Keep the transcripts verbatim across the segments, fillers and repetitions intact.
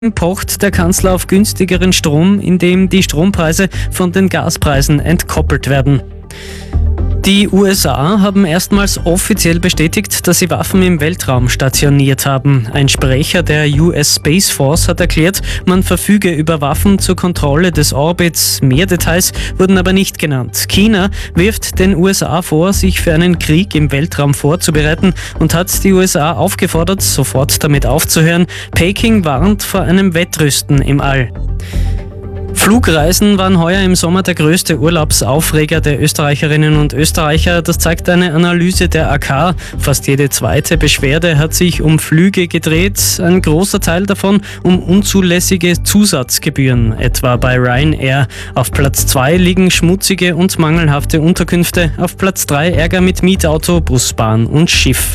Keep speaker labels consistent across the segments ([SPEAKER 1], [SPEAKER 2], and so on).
[SPEAKER 1] Pocht der Kanzler auf günstigeren Strom, indem die Strompreise von den Gaspreisen entkoppelt werden. Die U S A haben erstmals offiziell bestätigt, dass sie Waffen im Weltraum stationiert haben. Ein Sprecher der U S Space Force hat erklärt, man verfüge über Waffen zur Kontrolle des Orbits. Mehr Details wurden aber nicht genannt. China wirft den U S A vor, sich für einen Krieg im Weltraum vorzubereiten und hat die U S A aufgefordert, sofort damit aufzuhören. Peking warnt vor einem Wettrüsten im All. Flugreisen waren heuer im Sommer der größte Urlaubsaufreger der Österreicherinnen und Österreicher. Das zeigt eine Analyse der A K. Fast jede zweite Beschwerde hat sich um Flüge gedreht. Ein großer Teil davon um unzulässige Zusatzgebühren, etwa bei Ryanair. Auf Platz zwei liegen schmutzige und mangelhafte Unterkünfte. Auf Platz drei Ärger mit Mietauto, Bus, Bahn und Schiff.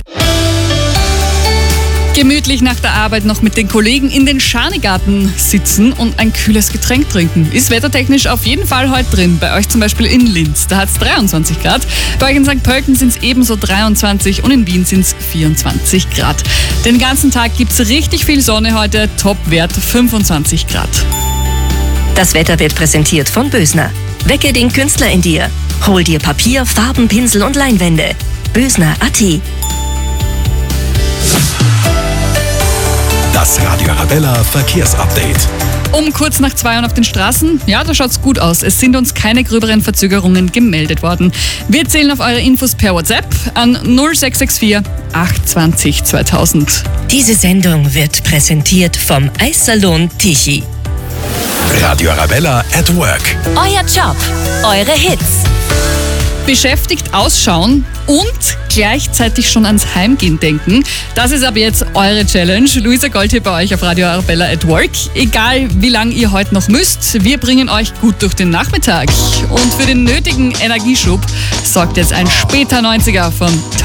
[SPEAKER 2] Gemütlich nach der Arbeit noch mit den Kollegen in den Schanigarten sitzen und ein kühles Getränk trinken. Ist wettertechnisch auf jeden Fall heute drin. Bei euch zum Beispiel in Linz, da hat es dreiundzwanzig Grad. Bei euch in Sankt Pölten sind es ebenso dreiundzwanzig und in Wien sind es vierundzwanzig Grad. Den ganzen Tag gibt es richtig viel Sonne heute, Topwert fünfundzwanzig Grad.
[SPEAKER 3] Das Wetter wird präsentiert von Bösner. Wecke den Künstler in dir. Hol dir Papier, Farben, Pinsel und Leinwände. Bösner Punkt a t.
[SPEAKER 4] Das Radio Arabella Verkehrsupdate.
[SPEAKER 2] Um kurz nach zwei und auf den Straßen, ja, da schaut's gut aus. Es sind uns keine gröberen Verzögerungen gemeldet worden. Wir zählen auf eure Infos per WhatsApp an null sechs sechs vier acht zwei null zweitausend.
[SPEAKER 3] Diese Sendung wird präsentiert vom Eissalon Tichy.
[SPEAKER 4] Radio Arabella at Work.
[SPEAKER 3] Euer Job, eure Hits.
[SPEAKER 2] Beschäftigt ausschauen und gleichzeitig schon ans Heimgehen denken. Das ist ab jetzt eure Challenge. Luisa Gold hier bei euch auf Radio Arabella at Work. Egal wie lange ihr heute noch müsst, wir bringen euch gut durch den Nachmittag. Und für den nötigen Energieschub sorgt jetzt ein später neunziger von